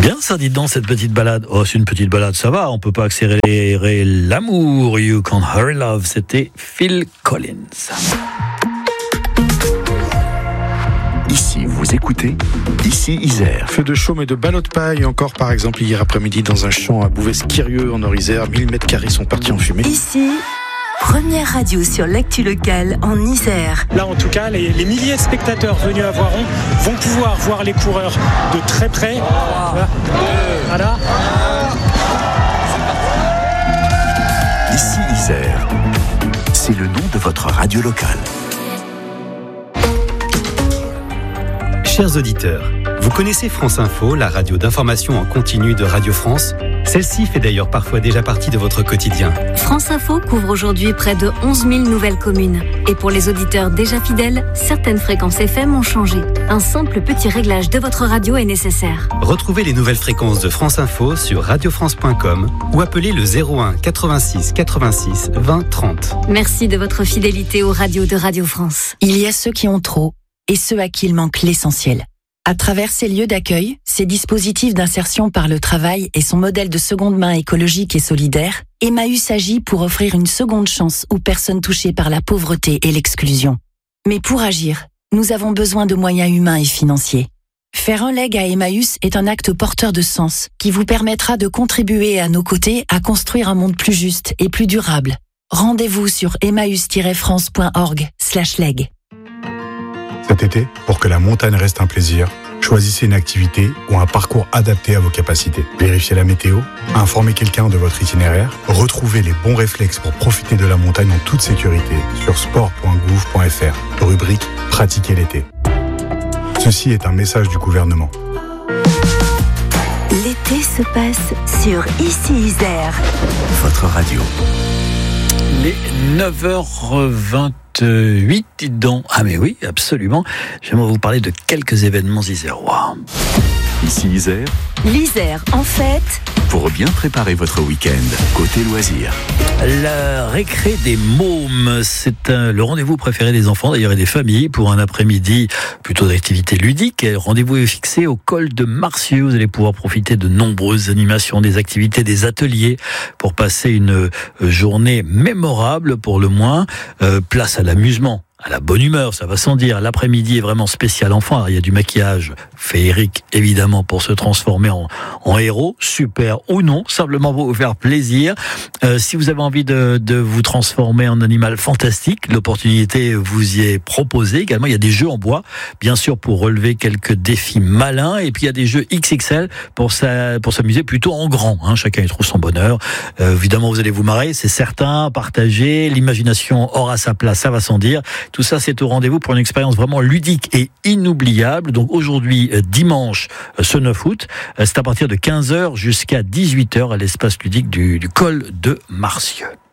Bien ça, dites donc, cette petite balade. Oh, c'est une petite balade, ça va, on peut pas accélérer l'amour. You Can't Hurry Love, c'était Phil Collins. Ici, vous écoutez, ici Isère. Feu de chaume et de ballots de paille, encore par exemple hier après-midi dans un champ à Bouvès-Quirieux en Orisère, 1000 mètres carrés sont partis en fumée. Ici, première radio sur l'actu locale en Isère. Là en tout cas, les milliers de spectateurs venus à Voiron vont pouvoir voir les coureurs de très près. Voilà. Ici Isère, c'est le nom de votre radio locale. Chers auditeurs, vous connaissez France Info, la radio d'information en continu de Radio France ? Celle-ci fait d'ailleurs parfois déjà partie de votre quotidien. France Info couvre aujourd'hui près de 11 000 nouvelles communes. Et pour les auditeurs déjà fidèles, certaines fréquences FM ont changé. Un simple petit réglage de votre radio est nécessaire. Retrouvez les nouvelles fréquences de France Info sur radiofrance.com ou appelez le 01 86 86 20 30. Merci de votre fidélité aux radios de Radio France. Il y a ceux qui ont trop et ceux à qui il manque l'essentiel. À travers ces lieux d'accueil, ces dispositifs d'insertion par le travail et son modèle de seconde main écologique et solidaire, Emmaüs agit pour offrir une seconde chance aux personnes touchées par la pauvreté et l'exclusion. Mais pour agir, nous avons besoin de moyens humains et financiers. Faire un leg à Emmaüs est un acte porteur de sens qui vous permettra de contribuer à nos côtés à construire un monde plus juste et plus durable. Rendez-vous sur emmaüs-france.org/leg. Cet été, pour que la montagne reste un plaisir, choisissez une activité ou un parcours adapté à vos capacités. Vérifiez la météo, informez quelqu'un de votre itinéraire, retrouvez les bons réflexes pour profiter de la montagne en toute sécurité sur sport.gouv.fr, rubrique « Pratiquer l'été ». Ceci est un message du gouvernement. L'été se passe sur Ici Isère. Votre radio. Les 9h28, dites donc. Ah mais oui, absolument. J'aimerais vous parler de quelques événements isérois. Ici Isère, L'Isère en fête. pour bien préparer votre week-end, côté loisirs. La récré des mômes, c'est le rendez-vous préféré des enfants d'ailleurs et des familles pour un après-midi plutôt d'activité ludique. Le rendez-vous est fixé au col de Marcieux. Vous allez pouvoir profiter de nombreuses animations, des activités, des ateliers pour passer une journée mémorable pour le moins. Place à l'amusement, à la bonne humeur, ça va sans dire. L'après-midi est vraiment spécial enfant. Alors, il y a du maquillage féerique, évidemment, pour se transformer en héros, super ou non, simplement pour vous faire plaisir. Si vous avez envie de vous transformer en animal fantastique, l'opportunité vous y est proposée également. Il y a des jeux en bois, bien sûr, pour relever quelques défis malins. Et puis, il y a des jeux XXL pour s'amuser plutôt en grand. Chacun y trouve son bonheur. Évidemment, vous allez vous marrer, c'est certain. Partager, l'imagination aura sa place, ça va sans dire. Tout ça, c'est au rendez-vous pour une expérience vraiment ludique et inoubliable. Donc aujourd'hui, dimanche, ce 9 août, c'est à partir de 15h jusqu'à 18h à l'espace ludique du col de Marcieux.